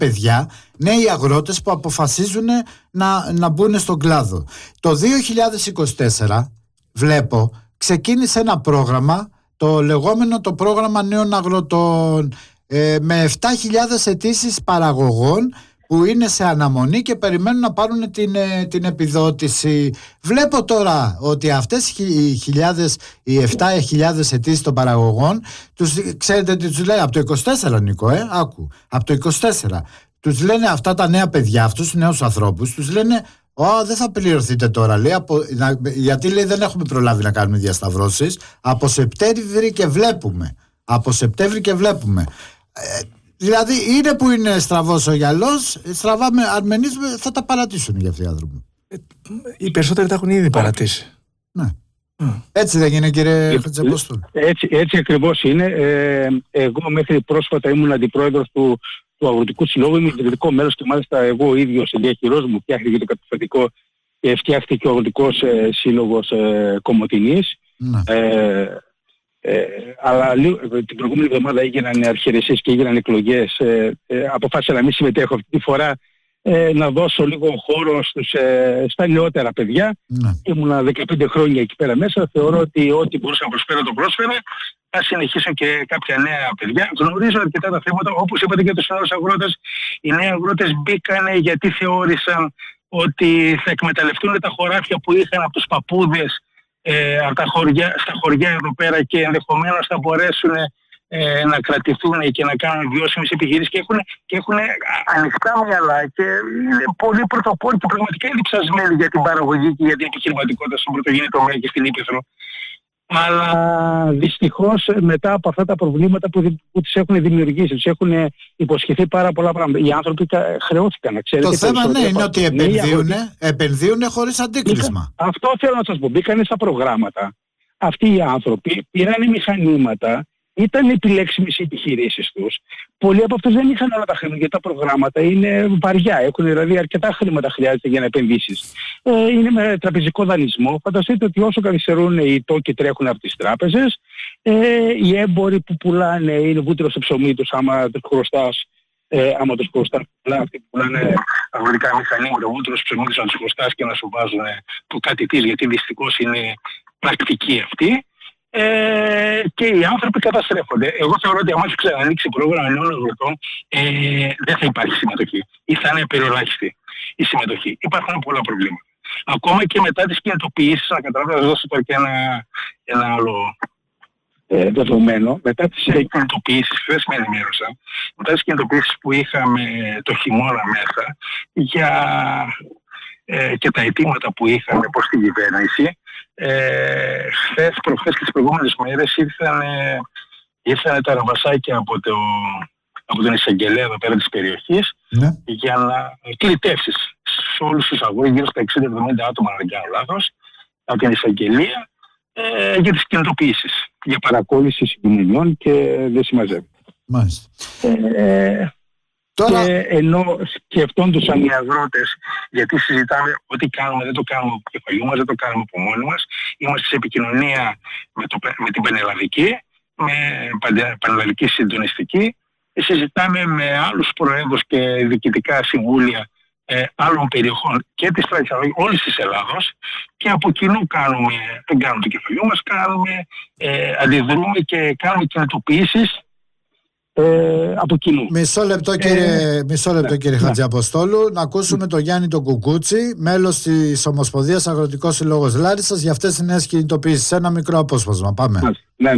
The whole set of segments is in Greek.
παιδιά, νέοι αγρότες που αποφασίζουν να μπουν στον κλάδο. Το 2024 βλέπω ξεκίνησε ένα πρόγραμμα, το λεγόμενο το πρόγραμμα νέων αγροτών, με 7.000 αιτήσεις παραγωγών που είναι σε αναμονή και περιμένουν να πάρουν την επιδότηση. Βλέπω τώρα ότι αυτές οι 7.000 αιτήσεις των παραγωγών, ξέρετε τι τους λέει από το 24, Νίκο, άκου, από το 24 τους λένε αυτά τα νέα παιδιά, αυτούς τους νέους ανθρώπους, τους λένε δεν θα πληρωθείτε τώρα, λέει, γιατί λέει δεν έχουμε προλάβει να κάνουμε διασταυρώσεις, από Σεπτέμβρη και βλέπουμε. Δηλαδή είναι που είναι στραβός ο γυαλός, στραβάμε αρμενείς, θα τα παρατήσουν για αυτοί οι άνθρωποι. Οι περισσότεροι τα έχουν ήδη παρατήσει. Ναι. Έτσι δεν είναι, κύριε Χατζηαποστόλου? Έτσι ακριβώς είναι. Εγώ μέχρι πρόσφατα ήμουν αντιπρόεδρος του Αγροτικού Συλλόγου, είμαι ιδρυτικό μέλος και μάλιστα εγώ ο ίδιος διαχειρός μου φτιάχτηκε το καταστατικό και φτιάχτηκε ο Αγροτικός Σύλλογος Κομοτηνής. Ναι. Αλλά την προηγούμενη εβδομάδα έγιναν αρχιερεσίες και έγιναν εκλογές. Αποφάσισα να μην συμμετέχω αυτή τη φορά, να δώσω λίγο χώρο στα νεότερα παιδιά. Ναι. Ήμουνα 15 χρόνια εκεί πέρα μέσα. Θεωρώ ότι ό,τι μπορούσα να προσφέρω το πρόσφερα. Θα συνεχίσω και κάποια νέα παιδιά. Γνωρίζω αρκετά τα θέματα, όπως είπατε και τους νέους αγρότες. Οι νέοι αγρότες μπήκανε γιατί θεώρησαν ότι θα εκμεταλλευτούν τα χωράφια που είχαν από τους παππούδες στα χωριά εδώ πέρα και ενδεχομένως θα μπορέσουν να κρατηθούν και να κάνουν βιώσιμες επιχειρήσεις και έχουν ανοιχτά μυαλά και είναι πολύ πρωτοπόροι και πραγματικά είναι διψασμένοι για την παραγωγή και για την επιχειρηματικότητα στον πρωτογενή τομέα και στην Ήπειθρο. Αλλά δυστυχώς μετά από αυτά τα προβλήματα που τις έχουν δημιουργήσει, τους έχουν υποσχεθεί πάρα πολλά πράγματα. Οι άνθρωποι χρεώθηκαν, να ξέρετε. Το θέμα είναι ότι επενδύουν χωρίς αντίκρισμα. Αυτό θέλω να σας πω. Μπήκανε στα προγράμματα. Αυτοί οι άνθρωποι πήραν μηχανήματα, ήταν επιλέξιμες οι επιχειρήσεις τους. Πολλοί από αυτούς δεν είχαν όλα τα χρήματα, γιατί τα προγράμματα είναι βαριά. Έχουν δηλαδή αρκετά χρήματα χρειάζεται για να επενδύσεις. Είναι με τραπεζικό δανεισμό. Φανταστείτε ότι όσο καθυστερούν οι τόκοι τρέχουν από τις τράπεζες, οι έμποροι που πουλάνε είναι βούτυρο στο ψωμί τους άμα τους χρωστάς. Άμα τους χρωστάς, αυτοί που πουλάνε αγροτικά μηχανήματα, βούτυρο στο ψωμί τους να τους χρωστάς και να σου βάζουν το κάτι της, γιατί δυστυχώς είναι πρακτική αυτή. Και οι άνθρωποι καταστρέφονται. Εγώ θεωρώ ότι αν ξανανοίξει πρόγραμμα νέων αγροτών, δεν θα υπάρχει συμμετοχή ή θα είναι περιοράχιστη η συμμετοχή. Υπάρχουν πολλά προβλήματα. Ακόμα και μετά τις κινητοποιήσεις, να καταλάβω, να δώσω τώρα και ένα άλλο δεδομένο. Μετά τις κινητοποιήσεις, χθες με ενημέρωσαν, μετά τις κινητοποιήσεις που είχαμε το χειμώνα μέσα και τα αιτήματα που είχαμε προς την κυβέρνηση, χθες, προχθές και τις προηγούμενες μέρες ήρθαν τα ραβασάκια από τον εισαγγελέα εδώ πέρα της περιοχής, ναι, για να κλητεύσεις σε όλους τους αγρότες, γύρω στα 60-70 άτομα, αν δεν κάνω λάθος, από την εισαγγελία για τις κινητοποιήσεις, για παρακόλληση συγκοινωνιών και δεν συμμαζεύει. Μάλιστα. Τώρα... Και ενώ σκεφτόντουσαν οι αγρότες, γιατί συζητάμε ότι κάνουμε, δεν το κάνουμε από κεφαλιού μας, δεν το κάνουμε από μόνοι μας, είμαστε σε επικοινωνία με την Πανελλαδική, με Πανελλαδική Συντονιστική, συζητάμε με άλλους προέδρους και διοικητικά συμβούλια άλλων περιοχών και της Τραχιαλόγης, όλης της Ελλάδος, και από κοινού δεν κάνουμε το κεφαλιού μας, αντιδρούμε και κάνουμε κινητοποιήσεις από κοινού. Μισό λεπτό κύριε Χατζηαποστόλου, να ακούσουμε τον Γιάννη τον Κουκούτσι, μέλος της Ομοσπονδίας Αγροτικός Συλλόγος Λάρισσας, για αυτές τις νέες κινητοποιήσεις. Ένα μικρό απόσπασμα, πάμε. Ναι.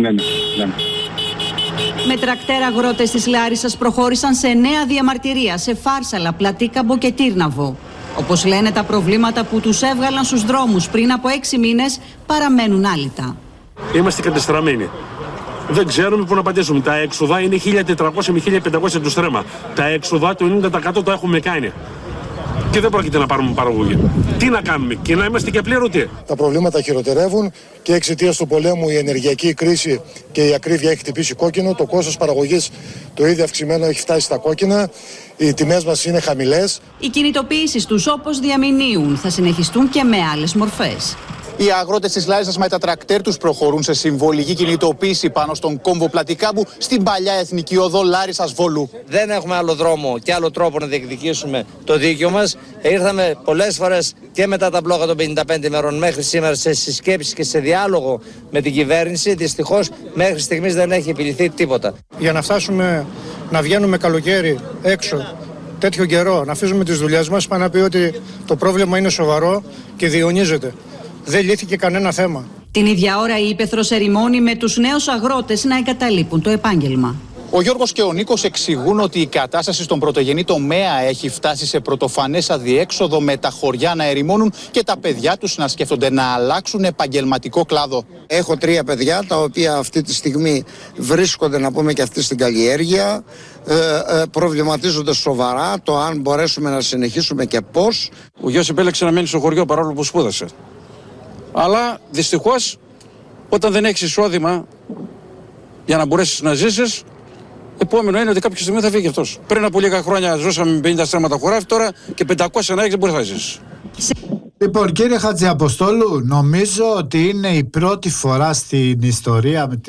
Με τρακτέρα αγρότες της Λάρισσας προχώρησαν σε νέα διαμαρτυρία σε Φάρσαλα, Πλατίκαμπο και Τύρναβο. Όπως λένε, τα προβλήματα που τους έβγαλαν στους δρόμους πριν από 6 μήνες παραμένουν άλυτα. Είμαστε κατεστραμμένοι. Δεν ξέρουμε πού να πατήσουμε. Τα έξοδα είναι 1.400 με 1.500 το στρέμμα. Τα έξοδα το 90% το έχουμε κάνει. Και δεν πρόκειται να πάρουμε παραγωγή. Τι να κάνουμε, και να είμαστε και απλήρωτοι. Τα προβλήματα χειροτερεύουν και εξαιτίας του πολέμου η ενεργειακή κρίση και η ακρίβεια έχει χτυπήσει κόκκινο. Το κόστος παραγωγής το ίδιο αυξημένο έχει φτάσει στα κόκκινα. Οι τιμές μας είναι χαμηλές. Οι κινητοποιήσεις τους, όπως διαμηνύουν, θα συνεχιστούν και με άλλες μορφές. Οι αγρότες της Λάρισσας με τα τρακτέρ τους προχωρούν σε συμβολική κινητοποίηση πάνω στον κόμβο Πλατικάμπου στην παλιά εθνική οδό Λάρισσας Βόλου. Δεν έχουμε άλλο δρόμο και άλλο τρόπο να διεκδικήσουμε το δίκαιο μας. Ήρθαμε πολλές φορές και μετά τα μπλόκα των 55 ημερών μέχρι σήμερα σε συσκέψεις και σε διάλογο με την κυβέρνηση. Δυστυχώς μέχρι στιγμής δεν έχει επιληθεί τίποτα. Για να φτάσουμε να βγαίνουμε καλοκαίρι έξω τέτοιο καιρό, να αφήσουμε τις δουλειές μας, πάνε να πει ότι το πρόβλημα είναι σοβαρό και διαιωνίζεται. Δεν λύθηκε κανένα θέμα. Την ίδια ώρα η Ήπεθρος ερημώνει με τους νέους αγρότες να εγκαταλείπουν το επάγγελμα. Ο Γιώργος και ο Νίκος εξηγούν ότι η κατάσταση στον πρωτογενή τομέα έχει φτάσει σε πρωτοφανές αδιέξοδο, με τα χωριά να ερημώνουν και τα παιδιά τους να σκέφτονται να αλλάξουν επαγγελματικό κλάδο. Έχω 3 παιδιά τα οποία αυτή τη στιγμή βρίσκονται, να πούμε, και αυτοί στην καλλιέργεια. Προβληματίζονται σοβαρά το αν μπορέσουμε να συνεχίσουμε και πώς. Ο γιος επέλεξε να μένει στο χωριό παρόλο που σπούδασε. Αλλά δυστυχώς όταν δεν έχεις εισόδημα για να μπορέσεις να ζήσεις, επόμενο είναι ότι κάποια στιγμή θα φύγει αυτός. Πριν από λίγα χρόνια ζούσαμε με 50 στρέμματα χωράφι, τώρα και 500 να έχεις δεν μπορείς να ζήσεις. Λοιπόν, κύριε Χατζιαποστόλου, νομίζω ότι είναι η πρώτη φορά στην ιστορία με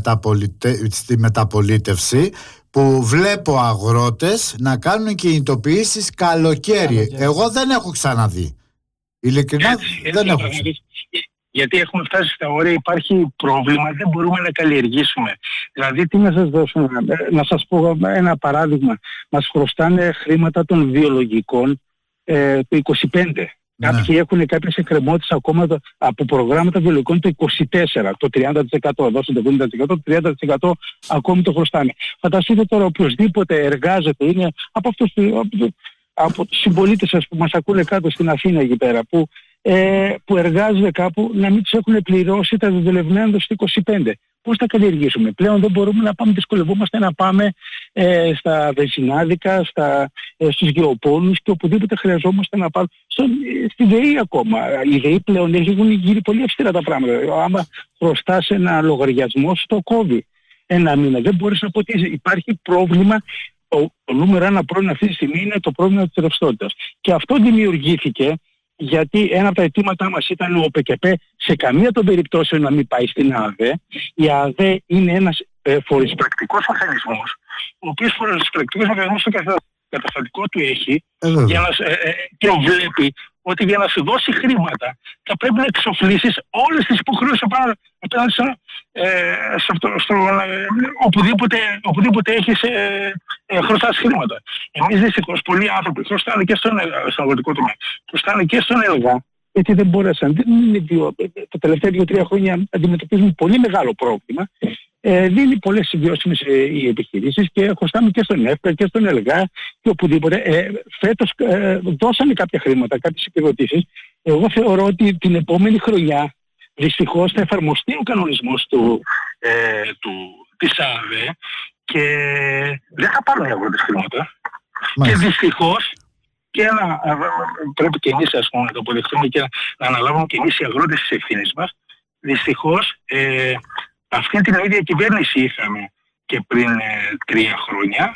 στη μεταπολίτευση που βλέπω αγρότες να κάνουν κινητοποιήσεις καλοκαίρι. Εγώ δεν έχω ξαναδεί. Ειλικρινά δεν έχω ξαναδεί. Γιατί έχουμε φτάσει στα όρια, υπάρχει πρόβλημα, δεν μπορούμε να καλλιεργήσουμε. Δηλαδή, τι να σας δώσω, να σας πω ένα παράδειγμα. Μας χρωστάνε χρήματα των βιολογικών το 25. Ναι. Κάποιοι έχουν κάποιες εκκρεμότητες ακόμα από προγράμματα βιολογικών το 24, το 30%, δώσουν το 70%, το 30% ακόμη το χρωστάνε. Φανταστείτε τώρα οποιοσδήποτε εργάζεται, είναι από αυτούς από τους συμπολίτες σας που μας ακούνε κάτω στην Αθήνα εκεί πέρα, που εργάζονται κάπου, να μην τους έχουν πληρώσει τα δεδουλευμένα στο 25. Πώς θα καλλιεργήσουμε? Πλέον δεν μπορούμε να πάμε, δυσκολευόμαστε να πάμε στα βενζινάδικα, στους γεωπόλους και οπουδήποτε χρειαζόμαστε να πάμε. Στη ΔΕΗ ακόμα. Η ΔΕΗ πλέον έχουν γίνει πολύ αυστηρά τα πράγματα. Άμα χρωστάς ένα λογαριασμό, στο κόβει ένα μήνα. Δεν μπορείς να πω ότι υπάρχει πρόβλημα. Το νούμερο 1 πρόβλημα αυτή τη στιγμή είναι το πρόβλημα της ρευστότητας. Και αυτό δημιουργήθηκε γιατί ένα από τα αιτήματά μας ήταν ο ΟΠΕΚΕΠΕ σε καμία των περιπτώσεων να μην πάει στην ΑΔΕ. Η ΑΔΕ είναι ένας φορησπρακτικός μηχανισμός, ο οποίος φορησπρακτικός μηχανισμός στο καταστατικό του έχει για να προβλέπει ότι για να σου δώσει χρήματα θα πρέπει να εξοφλήσεις όλες τις υποχρεώσεις απέναντι οπουδήποτε έχεις χρωστάς χρήματα. Εμείς δυστυχώς πολλοί άνθρωποι χρωστάνε και στον αγροτικό τομέα, χρωστάνε και στον ΕΛΓΑ, γιατί δεν μπορέσαν. Τα τελευταία 2-3 χρόνια αντιμετωπίζουν πολύ μεγάλο πρόβλημα. Δεν είναι πολλές συμβιώσιμες οι επιχειρήσεις και χρωστάμε και στον ΕΦΚΑ και στον ΕΛΓΑ και οπουδήποτε. Φέτος δώσανε κάποια χρήματα, κάποιες επιδοτήσεις. Εγώ θεωρώ ότι την επόμενη χρονιά δυστυχώς θα εφαρμοστεί ο κανονισμός της ΑΔΕ και δεν θα πάρουν οι αγρότες χρήματα. Και δυστυχώς πρέπει και εμείς να το αποδεχτούμε και να αναλάβουμε και εμείς οι αγρότες τις ευθύνες μας. Δυστυχώς αυτή την ίδια κυβέρνηση είχαμε και πριν 3 χρόνια.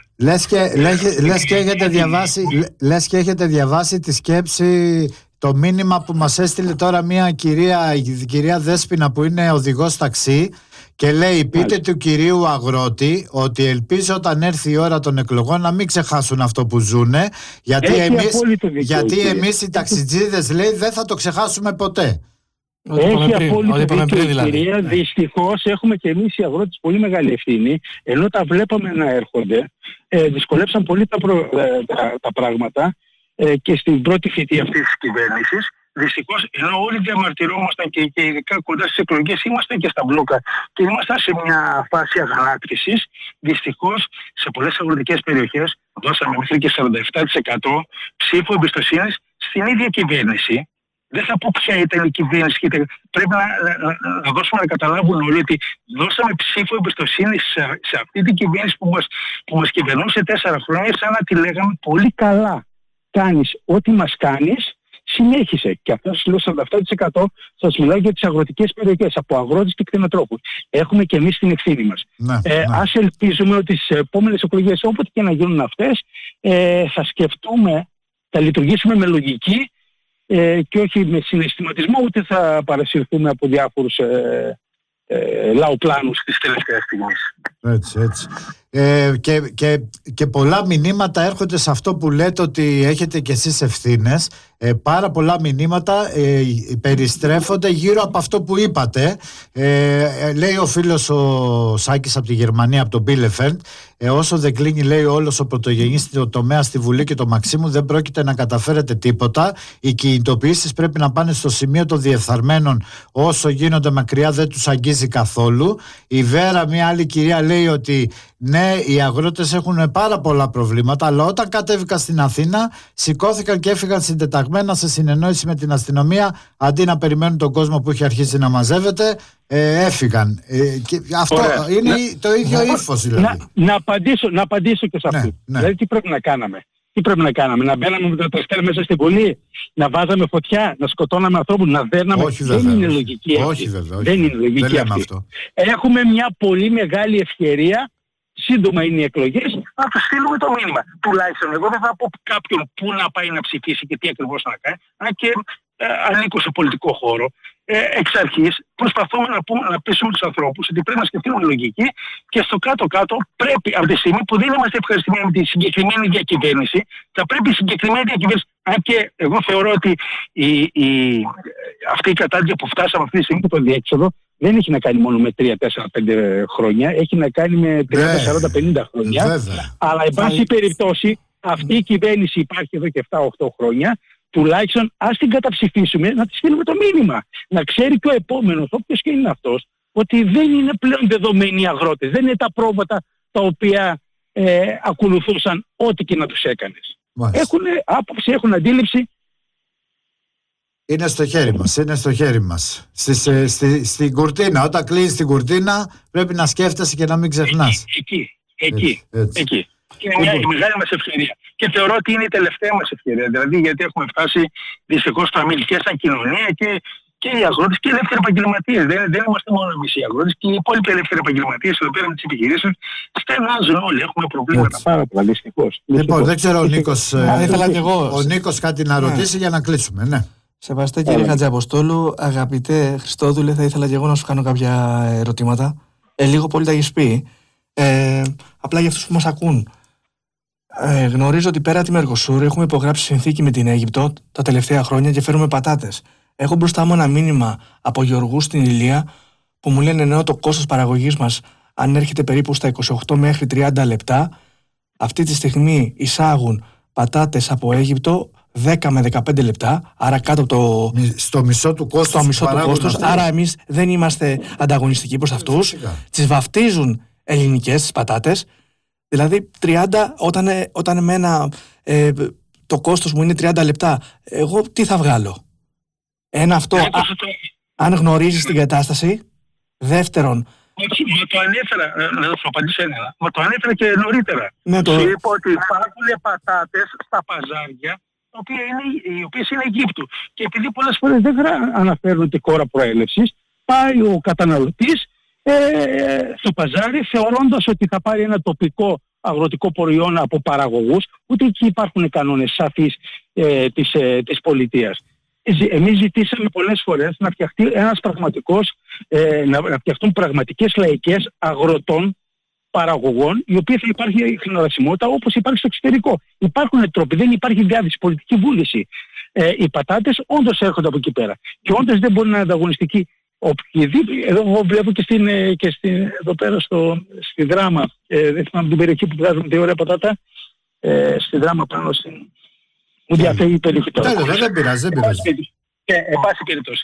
Λες και έχετε διαβάσει τη σκέψη, το μήνυμα που μας έστειλε τώρα η κυρία Δέσποινα που είναι οδηγός ταξί και λέει: πείτε του κυρίου αγρότη ότι ελπίζω όταν έρθει η ώρα των εκλογών να μην ξεχάσουν αυτό που ζουνε, γιατί εμείς οι ταξιτζίδες, λέει, δεν θα το ξεχάσουμε ποτέ. Έχει απόλυτο δίκιο, κυρία. Δυστυχώς έχουμε και εμείς οι αγρότες πολύ μεγάλη ευθύνη, ενώ τα βλέπαμε να έρχονται. Δυσκολέψαν πολύ τα πράγματα και στην πρώτη θητεία αυτής της κυβέρνησης. Δυστυχώς, ενώ όλοι διαμαρτυρόμασταν και ειδικά κοντά στις εκλογές, ήμασταν και στα μπλόκα και ήμασταν σε μια φάση αγανάκτησης. Δυστυχώς, σε πολλές αγροτικές περιοχές δώσαμε μέχρι και 47% ψήφο εμπιστοσύνης στην ίδια κυβέρνηση. Δεν θα πω ποια ήταν η κυβέρνηση. Πρέπει να δώσουμε να καταλάβουν όλοι ότι δώσαμε ψήφο εμπιστοσύνη σε αυτή την κυβέρνηση που μας κυβερνούσε 4 χρόνια, σαν να τη λέγαμε πολύ καλά. Κάνεις ό,τι μας κάνεις, συνέχισε. Και αυτό σας λέω 47% σας μιλάω για τις αγροτικές περιοχές, από αγρότες και κτηνοτρόφους. Έχουμε και εμείς την ευθύνη μας. Ας ελπίζουμε ότι στις επόμενες εκλογές, όποτε και να γίνουν αυτές, θα σκεφτούμε, θα λειτουργήσουμε με λογική και όχι με συναισθηματισμό, ούτε θα παρασυρθούμε από διάφορους λαοπλάνους της τελευταίας στιγμής. Έτσι. Και πολλά μηνύματα έρχονται σε αυτό που λέτε ότι έχετε κι εσείς ευθύνες. Πάρα πολλά μηνύματα περιστρέφονται γύρω από αυτό που είπατε. Λέει ο φίλος ο Σάκης από τη Γερμανία, από τον Bielefeld, όσο δεν κλείνει, λέει, όλος ο πρωτογενής στο τομέα στη Βουλή και το Μαξίμου, δεν πρόκειται να καταφέρετε τίποτα. Οι κινητοποιήσεις πρέπει να πάνε στο σημείο των διεφθαρμένων, όσο γίνονται μακριά δεν τους αγγίζει καθόλου. Η Βέρα, μια άλλη κυρία, λέει ότι ναι, οι αγρότες έχουν πάρα πολλά προβλήματα, αλλά όταν κατέβηκαν στην Αθήνα σηκώθηκαν και έφυγαν συντεταγμένα σε συνεννόηση με την αστυνομία, αντί να περιμένουν τον κόσμο που είχε αρχίσει να μαζεύεται, έφυγαν. Και αυτό είναι το ίδιο ύφος, δηλαδή. Να απαντήσω και σε αυτό. Δηλαδή, τι πρέπει να κάναμε? Να μπαίναμε με τα τραστέρ μέσα στην Βουλή, να βάζαμε φωτιά, να σκοτώναμε ανθρώπους, να δέρναμε? Δεν είναι λογική αυτή. Δεν είναι λογική αυτή. Έχουμε μια πολύ μεγάλη ευκαιρία. Σύντομα είναι οι εκλογές, να του στείλουμε το μήνυμα. Τουλάχιστον εγώ δεν θα πω κάποιον πού να πάει να ψηφίσει και τι ακριβώς να κάνει, αλλά και ανήκω σε πολιτικό χώρο. Εξ αρχής προσπαθούμε να πείσουμε τους ανθρώπους ότι πρέπει να σκεφτούμε λογική και στο κάτω-κάτω πρέπει, από τη στιγμή που δεν είμαστε ευχαριστημένοι με τη συγκεκριμένη διακυβέρνηση, θα πρέπει η συγκεκριμένη διακυβέρνηση, αν και εγώ θεωρώ ότι αυτή η κατάντια που φτάσαμε αυτή τη στιγμή και το διέξοδο δεν έχει να κάνει μόνο με 3, 4, 5 χρόνια, έχει να κάνει με 30, 40, 50 χρόνια. Αλλά εν πάση περιπτώσει αυτή η κυβέρνηση υπάρχει εδώ και 7-8 χρόνια. Τουλάχιστον ας την καταψηφίσουμε, να τη στείλουμε το μήνυμα. Να ξέρει και ο επόμενος, όποιος και είναι αυτός, ότι δεν είναι πλέον δεδομένοι οι αγρότες. Δεν είναι τα πρόβατα τα οποία ακολουθούσαν ό,τι και να τους έκανες. Έχουν άποψη, έχουν αντίληψη. Είναι στο χέρι μας. Στην κουρτίνα, όταν κλείνεις την κουρτίνα πρέπει να σκέφτεσαι και να μην ξεχνάς. Εκεί. Είναι μια μεγάλη μας ευκαιρία. Και θεωρώ ότι είναι η τελευταία μας ευκαιρία. Δηλαδή, γιατί έχουμε φτάσει δυστυχώς στα μήλικες, σαν κοινωνία και οι αγρότες και οι ελεύθεροι επαγγελματίες. Δεν είμαστε μόνο εμείς οι αγρότες, και οι υπόλοιποι ελεύθεροι επαγγελματίες εδώ πέρα με τις επιχειρήσεις στενάζουν όλοι. Έχουμε προβλήματα πάρα πολλά, δυστυχώς. Λοιπόν, δεν ξέρω ο Νίκος κάτι να ρωτήσει για να κλείσουμε. Ναι. Σεβαστέ κύριε Χατζαποστόλου, αγαπητέ Χριστόδουλε, θα ήθελα και εγώ να σου κάνω κάποια ερωτήματα. Λίγο πολύ τα έχεις πει. Απλά για αυτούς που μας ακούν. Γνωρίζω ότι πέρα από τη Μερκοσούρ έχουμε υπογράψει συνθήκη με την Αίγυπτο τα τελευταία χρόνια και φέρουμε πατάτες. Έχω μπροστά μου ένα μήνυμα από γεωργούς στην Ηλία που μου λένε ενώ το κόστος παραγωγής μας ανέρχεται περίπου στα 28 μέχρι 30 λεπτά, αυτή τη στιγμή εισάγουν πατάτες από Αίγυπτο 10 με 15 λεπτά, άρα κάτω από το... στο μισό του κόστους. Άρα εμείς δεν είμαστε ανταγωνιστικοί προς αυτούς. Τις βαφτίζουν ελληνικές τις πατάτες. Δηλαδή 30, όταν εμένα το κόστος μου είναι 30 λεπτά, εγώ τι θα βγάλω? Ένα αυτό, αν γνωρίζεις την κατάσταση. Δεύτερον, Μα το ανέφερα, να σου απαντήσω ένα. Μα το ανέφερα και νωρίτερα. Σου είπα ότι υπάρχουν πατάτες στα παζάρια, οι οποίες είναι Αιγύπτου. Και επειδή πολλές φορές δεν αναφέρουν τη χώρα προέλευσης, πάει ο καταναλωτής στο παζάρι θεωρώντας ότι θα πάρει ένα τοπικό αγροτικό προϊόν από παραγωγούς, ούτε εκεί υπάρχουν κανόνες σαφείς της πολιτείας. Εμείς ζητήσαμε πολλές φορές να φτιαχτεί ένας πραγματικός, να φτιαχτούν πραγματικές λαϊκές αγροτών παραγωγών, οι οποίοι θα υπάρχει χνηλασιμότητα όπως υπάρχει στο εξωτερικό. Υπάρχουν τρόποι, δεν υπάρχει διάθεση, πολιτική βούληση. Οι πατάτες όντως έρχονται από εκεί πέρα. Και όντως δεν μπορεί να είναι ανταγωνιστική. Εδώ εγώ βλέπω και εδώ πέρα στη Δράμα, δεν θυμάμαι την περιοχή που βγάζουν τη ωραία πατάτα, στη Δράμα πάνω στην... Μου διαφεύγει η περιοχή τώρα. Δεν πειράζει. Εν πάση περιπτώσει.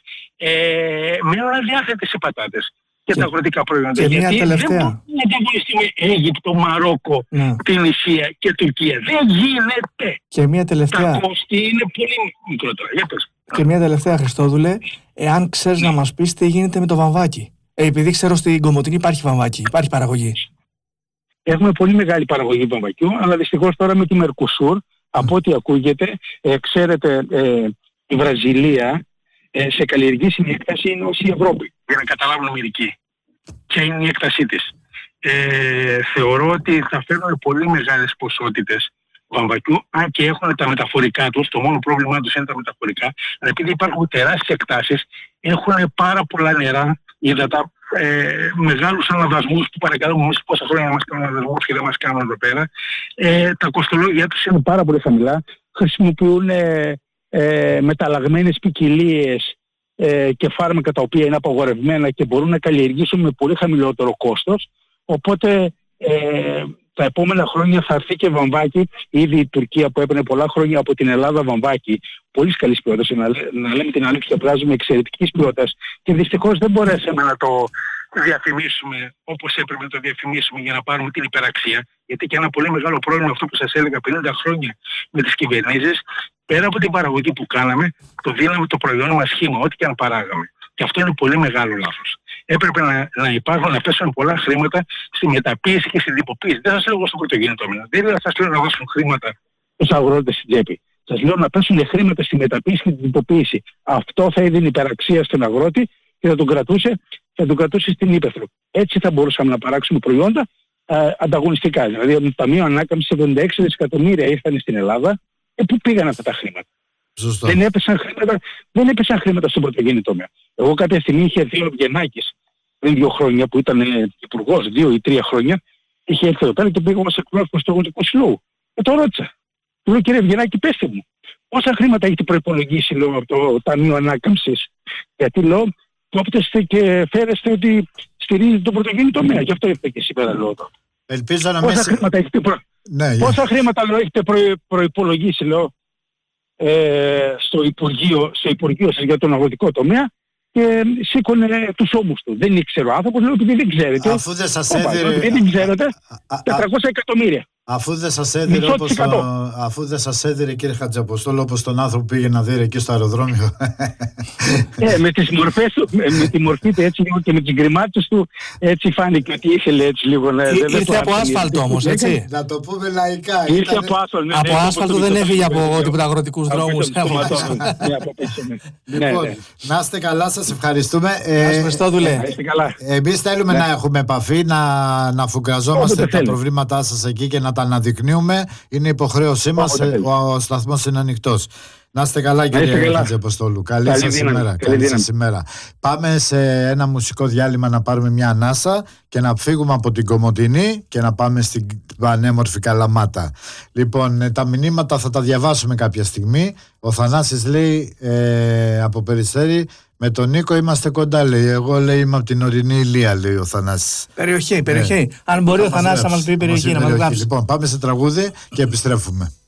Μένουν αδιάθετες οι πατάτες και τα αγροτικά προϊόντα. Και μια τελευταία. Δεν μπορούμε να ανταγωνιστούμε Αίγυπτο, Μαρόκο, Τινησία και Τουρκία. Δεν γίνεται. Και μια τελευταία. Τα κόστη είναι πολύ μικρότερα. Για πες. Και μια τελευταία, Χριστόδουλε, εάν ξέρεις να μας πεις τι γίνεται με το βαμβάκι. Επειδή ξέρω στην Κομοτηνή υπάρχει βαμβάκι, υπάρχει παραγωγή. Έχουμε πολύ μεγάλη παραγωγή βαμβακιού, αλλά δυστυχώς τώρα με τη Μερκοσούρ, από ό,τι ακούγεται, ξέρετε, η Βραζιλία σε καλλιεργήσιμη έκταση είναι ως η Ευρώπη, για να καταλάβουν μερικοί. Ποια είναι η έκτασή της. Θεωρώ ότι θα φέρνουν πολύ μεγάλες ποσότητες Βαμβακιού, αν και έχουν τα μεταφορικά τους, το μόνο πρόβλημά τους είναι τα μεταφορικά, αλλά επειδή υπάρχουν τεράστιες εκτάσεις, έχουν πάρα πολλά νερά, ύδατα, μεγάλους αναδασμούς που παρακαλούμε εμείς πόσα χρόνια μας κάνουν αναδασμούς και δεν μας κάνουν εδώ πέρα. Τα κοστολόγια τους είναι πάρα πολύ χαμηλά, χρησιμοποιούν μεταλλαγμένες ποικιλίες και φάρμακα τα οποία είναι απαγορευμένα και μπορούν να καλλιεργήσουν με πολύ χαμηλότερο κόστος. Οπότε τα επόμενα χρόνια θα έρθει και βαμβάκι. Ήδη η Τουρκία που έπαιρνε πολλά χρόνια από την Ελλάδα βαμβάκι πολύ καλής ποιότητας, να λέμε την αλήθεια, πλάζουμε εξαιρετικής ποιότητας και δυστυχώς δεν μπορέσαμε να το διαφημίσουμε όπως έπρεπε να το διαφημίσουμε για να πάρουμε την υπεραξία. Γιατί και ένα πολύ μεγάλο πρόβλημα, αυτό που σας έλεγα 50 χρόνια με τις κυβερνήσεις, πέρα από την παραγωγή που κάναμε, το δίναμε το προϊόν μας σχήμα, ό,τι και αν παράγαμε. Και αυτό είναι πολύ μεγάλο λάθος. Έπρεπε να υπάρχουν, να πέσουν πολλά χρήματα στη μεταποίηση και στη τυποποίηση. Δεν σας λέω στο πρωτογενή τομέα. Δεν σας λέω να δώσουν χρήματα στους αγρότες στην τσέπη. Σας λέω να πέσουν χρήματα στη μεταποίηση και την τυποποίηση. Αυτό θα έδινε υπεραξία στον αγρότη και θα τον κρατούσε στην ύπαιθρο. Έτσι θα μπορούσαμε να παράξουμε προϊόντα ανταγωνιστικά. Δηλαδή, το Ταμείο Ανάκαμψης 76 δισεκατομμύρια ήρθαν στην Ελλάδα. Πού πήγαν αυτά τα χρήματα? Δεν έπεσαν χρήματα στον πρωτογενή τομέα. Εγώ κάποια στιγμή είχε έρθει ο Ευγενάκης πριν 2 χρόνια που ήταν υπουργός, 2 ή 3 χρόνια, είχε έρθει εδώ πέρα και πήγαμε σε εκπρόσωπος του Αγροτικού Συλλόγου. Το ρώτησα. Του λέω, κύριε Ευγενάκη, πέστε μου, πόσα χρήματα έχετε προϋπολογίσει, λέω, από το Ταμείο Ανάκαμψης? Γιατί, λέω, κόπτεστε και φέρεστε ότι στηρίζετε το πρωτογενή τομέα. Γι' αυτό ήρθε και σήμερα, λέω. Ελπίζω να πόσα χρήματα, λέω, έχετε προϋπολογίσει, λέω, στο Υπουργείο σας για τον αγροτικό τομέα, και σήκωνε τους ώμους του. Δεν ήξερε ο άνθρωπος, λέω, επειδή δεν ξέρετε. Αφού δεν σας έδινε. Δεν ξέρετε, 400 εκατομμύρια. Αφού δεν σας έδινε, κύριε Χατζαποστόλου, όπως τον άνθρωπο πήγε να δει εκεί στο αεροδρόμιο. Με τις μορφές του, με τη μορφή του έτσι λίγο και με τις γκριμάτσες του, έτσι φάνηκε ότι ήθελε έτσι λίγο να... Ήρθε από άσφαλτο όμως, έτσι. Να το πούμε λαϊκά. Ήρθε από άσφαλτο. Από άσφαλτο δεν έφυγε από τίποτα αγροτικούς δρόμους. Λοιπόν, να είστε καλά, σας ευχαριστούμε. Εμείς θέλουμε να έχουμε επαφή, να φουγκραζόμαστε τα προβλήματά σας εκεί και να τα αναδεικνύουμε. Είναι υποχρέωσή μας. Ο σταθμός είναι ανοιχτός. Να είστε καλά, κύριε Χατζαποστόλου. Καλή σας ημέρα. Πάμε σε ένα μουσικό διάλειμμα να πάρουμε μια ανάσα και να φύγουμε από την Κομοτηνή και να πάμε στην πανέμορφη Καλαμάτα. Λοιπόν, τα μηνύματα θα τα διαβάσουμε κάποια στιγμή. Ο Θανάσης λέει από Περιστέρι, με τον Νίκο είμαστε κοντά, λέει. Εγώ, λέει, είμαι από την ορεινή Ηλία, λέει ο Θανάσης. Περιοχή. Αν μπορεί ο Θανάσης να μας πει περιοχή, να μας γράψει. Λοιπόν, πάμε σε τραγούδι και επιστρέφουμε.